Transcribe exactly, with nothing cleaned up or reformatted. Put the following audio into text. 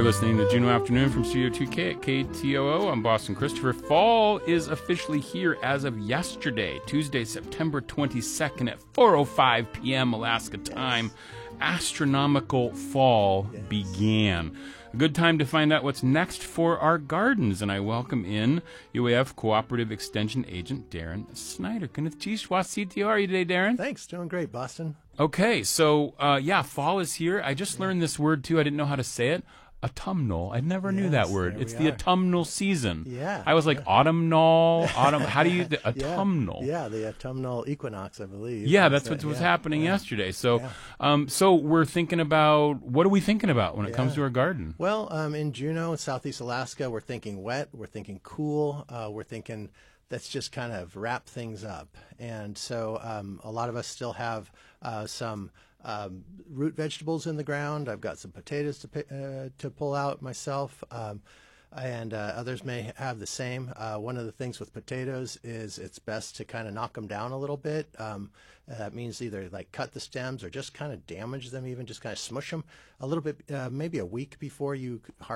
You're listening to Juneau Afternoon from Studio two K at K T O O. I'm Boston Christopher. Fall is officially here as of yesterday, Tuesday, September twenty-second at four oh five p.m. Alaska time. Astronomical fall yes. began. A good time to find out what's next for our gardens, and I welcome in U A F Cooperative Extension Agent Darren Snyder. How are you today, Darren? Thanks, doing great, Boston. Okay, so uh, yeah, fall is here. I just learned this word too. I didn't know how to say it. Autumnal. I never knew yes, that word. It's the are. autumnal season. Yeah. I was like yeah. autumnal, autumn. How do you the autumnal? Yeah, yeah, the autumnal equinox, I believe. Yeah, that's that, what was yeah, happening yeah. yesterday. So, yeah. um, so we're thinking about what are we thinking about when it yeah. comes to our garden? Well, um, in Juneau, Southeast Alaska, we're thinking wet. We're thinking cool. Uh, we're thinking let's just kind of wrap things up. And so, um, a lot of us still have uh, some. Um, root vegetables in the ground. I've got some potatoes to uh, to pull out myself, um, and uh, others may have the same. Uh, one of the things with potatoes is it's best to kind of knock them down a little bit. Um, that means either like cut the stems or just kind of damage them, even just kind of smush them a little bit, uh, maybe a week before you harvest.